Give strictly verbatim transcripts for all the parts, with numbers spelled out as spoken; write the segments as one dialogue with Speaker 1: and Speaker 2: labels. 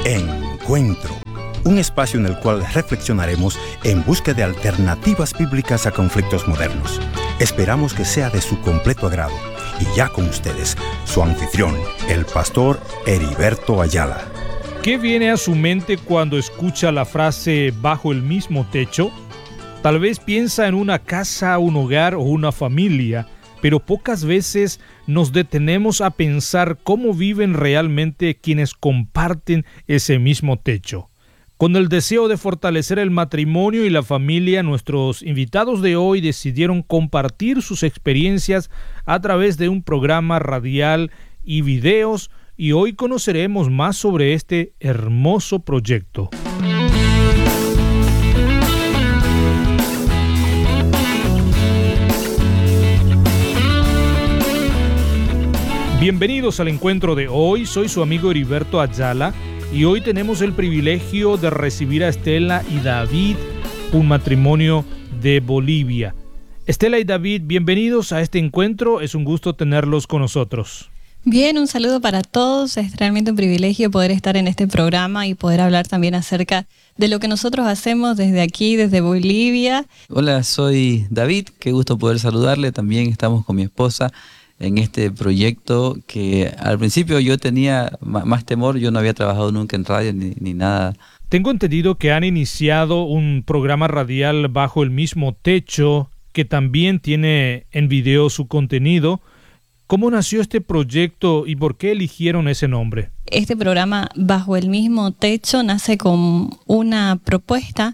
Speaker 1: Encuentro, un espacio en el cual reflexionaremos en busca de alternativas bíblicas a conflictos modernos. Esperamos que sea de su completo agrado. Y ya con ustedes, su anfitrión, el pastor Heriberto Ayala.
Speaker 2: ¿Qué viene a su mente cuando escucha la frase bajo el mismo techo? Tal vez piensa en una casa, un hogar o una familia, pero pocas veces nos detenemos a pensar cómo viven realmente quienes comparten ese mismo techo. Con el deseo de fortalecer el matrimonio y la familia, nuestros invitados de hoy decidieron compartir sus experiencias a través de un programa radial y videos, y hoy conoceremos más sobre este hermoso proyecto. Bienvenidos al encuentro de hoy, soy su amigo Heriberto Ayala y hoy tenemos el privilegio de recibir a Estela y David, un matrimonio de Bolivia. Estela y David, bienvenidos a este encuentro, es un gusto tenerlos con nosotros.
Speaker 3: Bien, un saludo para todos, es realmente un privilegio poder estar en este programa y poder hablar también acerca de lo que nosotros hacemos desde aquí, desde Bolivia.
Speaker 4: Hola, soy David, qué gusto poder saludarle, también estamos con mi esposa en este proyecto que al principio yo tenía más temor, yo no había trabajado nunca en radio ni, ni nada.
Speaker 2: Tengo entendido que han iniciado un programa radial bajo el mismo techo que también tiene en video su contenido. ¿Cómo nació este proyecto y por qué eligieron ese nombre?
Speaker 3: Este programa Bajo el mismo techo nace con una propuesta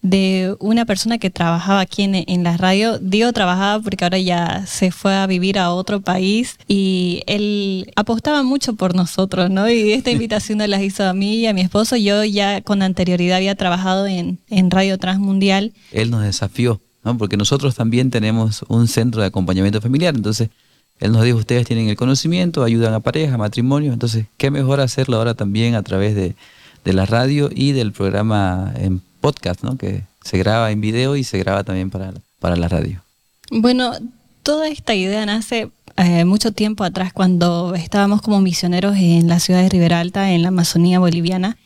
Speaker 3: de una persona que trabajaba aquí en, en la radio. Digo trabajaba porque ahora ya se fue a vivir a otro país y él apostaba mucho por nosotros, ¿no? Y esta invitación nos la hizo a mí y a mi esposo. Yo ya con anterioridad había trabajado en, en Radio Transmundial.
Speaker 4: Él nos desafió, ¿no? Porque nosotros también tenemos un centro de acompañamiento familiar, entonces él nos dijo, ustedes tienen el conocimiento, ayudan a parejas, matrimonios, entonces qué mejor hacerlo ahora también a través de, de la radio y del programa en podcast, ¿no? Que se graba en video y se graba también para, para la radio.
Speaker 3: Bueno, toda esta idea nace eh, mucho tiempo atrás cuando estábamos como misioneros en la ciudad de Riberalta, en la Amazonía boliviana,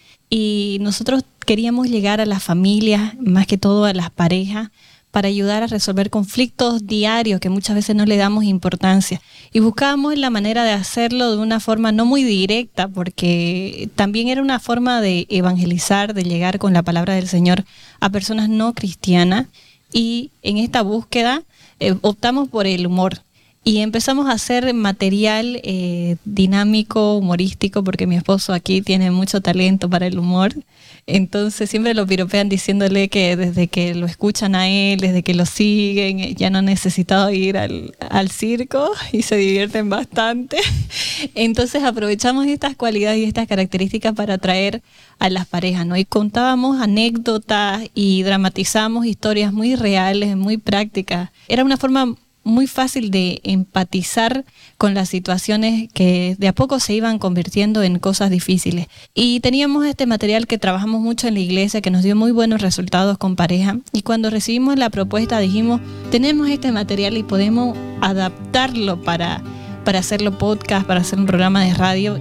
Speaker 3: y nosotros queríamos llegar a las familias, más que todo a las parejas, para ayudar a resolver conflictos diarios que muchas veces no le damos importancia. Y buscábamos la manera de hacerlo de una forma no muy directa, porque también era una forma de evangelizar, de llegar con la palabra del Señor a personas no cristianas. Y en esta búsqueda eh, optamos por el humor. Y empezamos a hacer material eh, dinámico, humorístico, porque mi esposo aquí tiene mucho talento para el humor. Entonces siempre lo piropean diciéndole que desde que lo escuchan a él, desde que lo siguen, ya no han necesitado ir al, al circo y se divierten bastante. Entonces aprovechamos estas cualidades y estas características para atraer a las parejas, ¿no? Y contábamos anécdotas y dramatizamos historias muy reales, muy prácticas. Era una forma muy fácil de empatizar con las situaciones que de a poco se iban convirtiendo en cosas difíciles. Y teníamos este material que trabajamos mucho en la iglesia, que nos dio muy buenos resultados con pareja. Y cuando recibimos la propuesta dijimos, tenemos este material y podemos adaptarlo para, para hacerlo podcast, para hacer un programa de radio.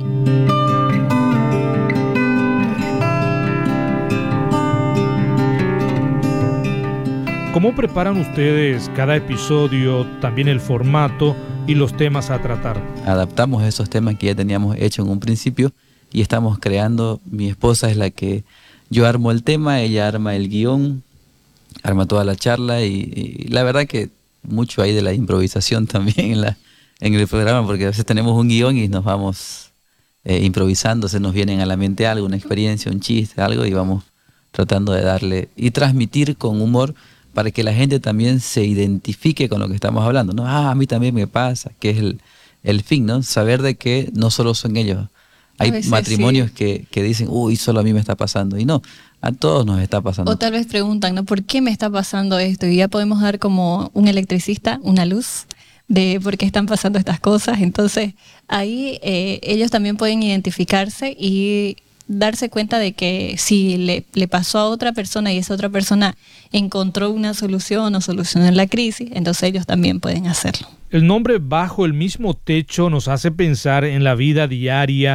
Speaker 2: ¿Cómo preparan ustedes cada episodio, también el formato y los temas a tratar?
Speaker 4: Adaptamos esos temas que ya teníamos hecho en un principio y estamos creando. Mi esposa es la que yo armo el tema, ella arma el guión, arma toda la charla y, y la verdad que mucho hay de la improvisación también en, la, en el programa, porque a veces tenemos un guión y nos vamos eh, improvisando, se nos vienen a la mente algo, una experiencia, un chiste, algo y vamos tratando de darle y transmitir con humor para que la gente también se identifique con lo que estamos hablando, ¿no? Ah, a mí también me pasa, que es el, el fin, ¿no? Saber de que no solo son ellos. Hay matrimonios sí. que, que dicen, uy, solo a mí me está pasando. Y no, a todos nos está pasando.
Speaker 3: O tal vez preguntan, ¿no? ¿Por qué me está pasando esto? Y ya podemos dar como un electricista una luz de por qué están pasando estas cosas. Entonces, ahí eh, ellos también pueden identificarse y darse cuenta de que si le, le pasó a otra persona y esa otra persona encontró una solución o solucionó la crisis, entonces ellos también pueden hacerlo.
Speaker 2: El nombre Bajo el mismo techo nos hace pensar en la vida diaria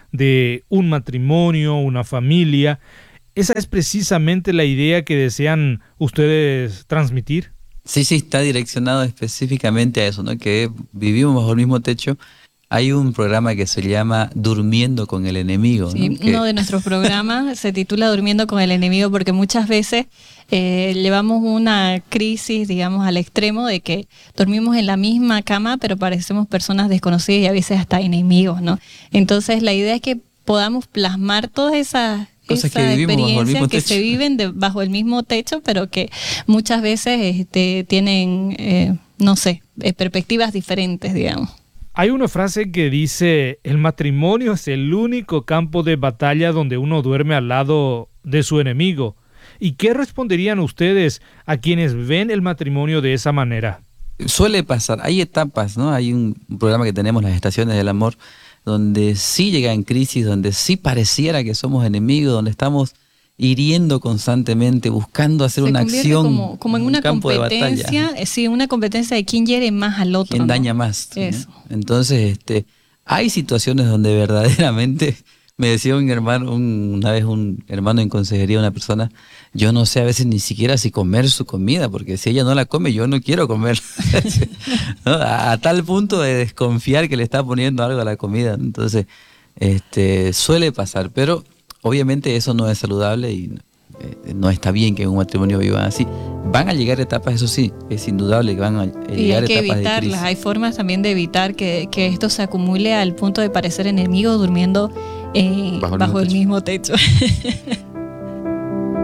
Speaker 2: de un matrimonio, una familia. ¿Esa es precisamente la idea que desean ustedes transmitir?
Speaker 4: Sí, sí, está direccionado específicamente a eso, ¿no? Que vivimos bajo el mismo techo. Hay un programa que se llama Durmiendo con el Enemigo.
Speaker 3: Sí,
Speaker 4: ¿no? Que...
Speaker 3: uno de nuestros programas se titula Durmiendo con el Enemigo porque muchas veces eh, llevamos una crisis, digamos, al extremo de que dormimos en la misma cama, pero parecemos personas desconocidas y a veces hasta enemigos, ¿no? Entonces la idea es que podamos plasmar todas esas
Speaker 4: cosas
Speaker 3: esas
Speaker 4: que vivimos bajo el mismo
Speaker 3: experiencias que
Speaker 4: techo.
Speaker 3: se viven de, bajo el mismo techo, pero que muchas veces este, tienen, eh, no sé, eh, perspectivas diferentes, digamos.
Speaker 2: Hay una frase que dice, el matrimonio es el único campo de batalla donde uno duerme al lado de su enemigo. ¿Y qué responderían ustedes a quienes ven el matrimonio de esa manera?
Speaker 4: Suele pasar, hay etapas, ¿no? Hay un programa que tenemos, Las Estaciones del Amor, donde sí llega en crisis, donde sí pareciera que somos enemigos, donde estamos hiriendo constantemente, buscando hacer
Speaker 3: Se
Speaker 4: una acción,
Speaker 3: como, como en
Speaker 4: un
Speaker 3: una
Speaker 4: campo
Speaker 3: competencia, eh, sí, una competencia de quién hiere más al otro,
Speaker 4: quién
Speaker 3: ¿no?
Speaker 4: daña más, ¿no?
Speaker 3: Eso.
Speaker 4: Entonces, este, hay situaciones donde verdaderamente, me decía un hermano, un, una vez un hermano en consejería, una persona, yo no sé a veces ni siquiera si comer su comida, porque si ella no la come, yo no quiero comer. ¿No? A, a tal punto de desconfiar que le está poniendo algo a la comida. Entonces, este, suele pasar, pero obviamente eso no es saludable y eh, no está bien que en un matrimonio vivan así. Van a llegar etapas, eso sí, es indudable que van a, a llegar
Speaker 3: Y hay que
Speaker 4: etapas de
Speaker 3: evitarlas,
Speaker 4: crisis.
Speaker 3: hay formas también de evitar que, que esto se acumule al punto de parecer enemigos durmiendo eh,
Speaker 4: Bajo
Speaker 3: bajo,
Speaker 4: el mismo
Speaker 3: el
Speaker 4: techo.
Speaker 3: mismo techo.